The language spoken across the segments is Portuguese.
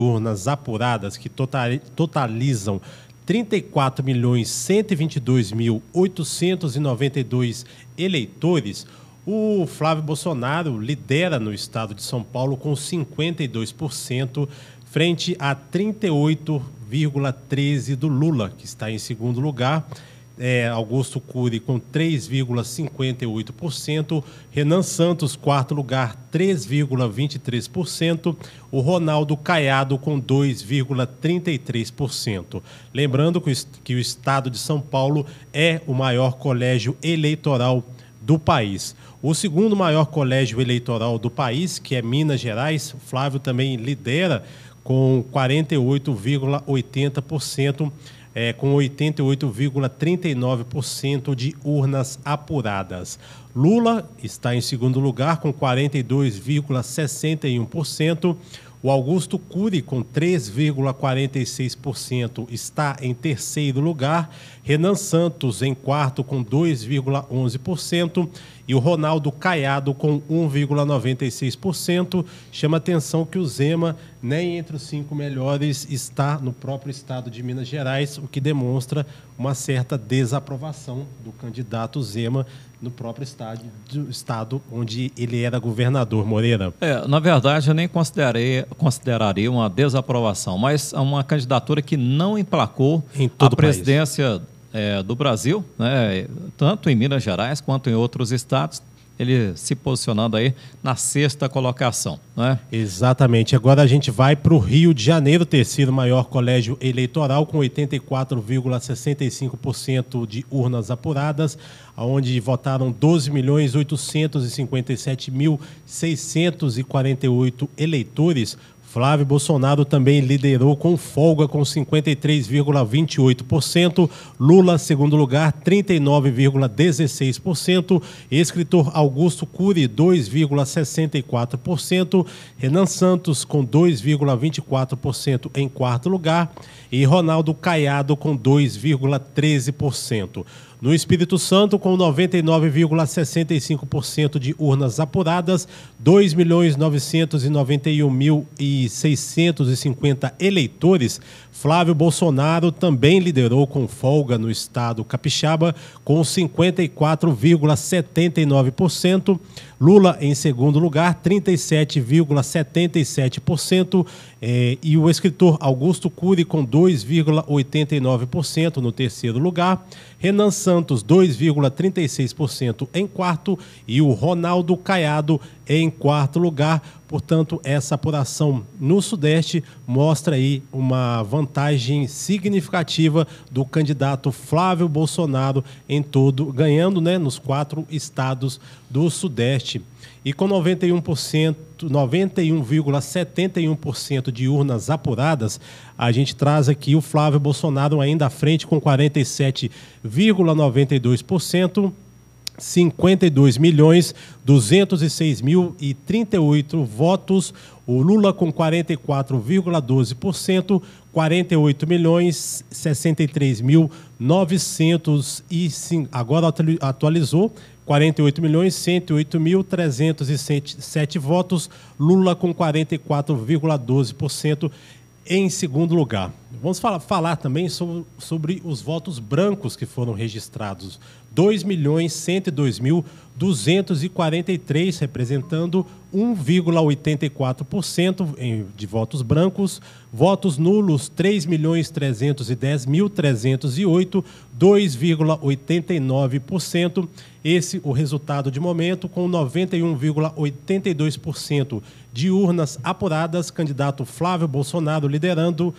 urnas apuradas, que totalizam 34.122.892 eleitores, o Flávio Bolsonaro lidera no estado de São Paulo com 52%, frente a 38,13% do Lula, que está em segundo lugar. Augusto Cury com 3,58%, Renan Santos, quarto lugar, 3,23%, o Ronaldo Caiado com 2,33%. Lembrando que o estado de São Paulo é o maior colégio eleitoral do país. O segundo maior colégio eleitoral do país, que é Minas Gerais, Flávio também lidera com 48,80%, com 88,39% de urnas apuradas. Lula está em segundo lugar com 42,61%. O Augusto Cury, com 3,46%, está em terceiro lugar. Renan Santos, em quarto, com 2,11%. E o Ronaldo Caiado, com 1,96%. Chama atenção que o Zema, nem entre os 5 melhores, está no próprio estado de Minas Gerais, o que demonstra uma certa desaprovação do candidato Zema no próprio estado onde ele era governador. Moreira. Na verdade, eu nem consideraria uma desaprovação, mas uma candidatura que não emplacou a presidência do Brasil, né, tanto em Minas Gerais quanto em outros estados. Ele se posicionando aí na sexta colocação, né? Exatamente. Agora a gente vai para o Rio de Janeiro, terceiro maior colégio eleitoral, com 84,65% de urnas apuradas, onde votaram 12.857.648 eleitores. Flávio Bolsonaro também liderou com folga, com 53,28%. Lula, segundo lugar, 39,16%. Escritor Augusto Cury, 2,64%. Renan Santos, com 2,24% em quarto lugar. E Ronaldo Caiado, com 2,13%. No Espírito Santo, com 99,65% de urnas apuradas, 2.991.650 eleitores, Flávio Bolsonaro também liderou com folga no estado capixaba, com 54,79%. Lula, em segundo lugar, 37,77%. E o escritor Augusto Cury, com 2,89% no terceiro lugar. Renan Santos, 2,36% em quarto. E o Ronaldo Caiado em quarto lugar. Portanto, essa apuração no Sudeste mostra aí uma vantagem significativa do candidato Flávio Bolsonaro em todo, ganhando, né, nos 4 estados do Sudeste. E com 91,71% de urnas apuradas, a gente traz aqui o Flávio Bolsonaro ainda à frente com 47,92%. 52.206.038 votos, o Lula com 44,12%, 48.063.905, agora atualizou, 48.108.307 votos, Lula com 44,12% em segundo lugar. Vamos falar também sobre os votos brancos que foram registrados. 2.102.243, representando 1,84% de votos brancos. Votos nulos, 3.310.308, 2,89%. Esse o resultado de momento, com 91,82% de urnas apuradas, candidato Flávio Bolsonaro liderando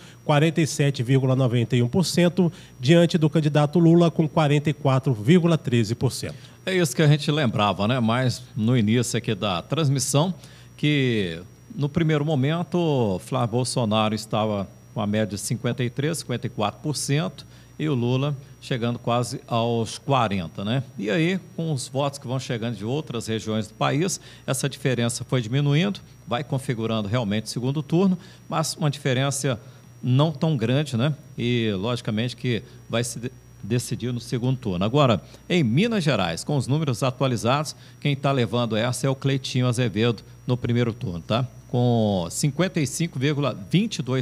47,91%, diante do candidato Lula com 44,13%. É isso que a gente lembrava, né? Mas no início aqui da transmissão, que no primeiro momento Flávio Bolsonaro estava com a média de 53%, 54%, e o Lula chegando quase aos 40%, né? E aí, com os votos que vão chegando de outras regiões do país, essa diferença foi diminuindo, vai configurando realmente o segundo turno, mas uma diferença não tão grande, né? E, logicamente, que vai se decidir no segundo turno. Agora, em Minas Gerais, com os números atualizados, quem está levando essa é o Cleitinho Azevedo no primeiro turno, tá? com 55,22%.